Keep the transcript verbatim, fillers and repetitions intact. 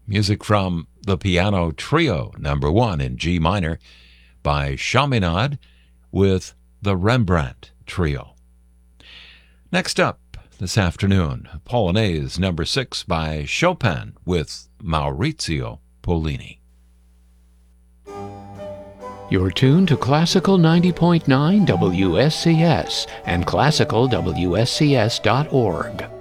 Music from the Piano Trio, number one in G minor, by Chaminade with the Rembrandt Trio. Next up this afternoon, Polonaise number six by Chopin with Maurizio Pollini. You're tuned to Classical ninety point nine W S C S and classical W S C S dot org.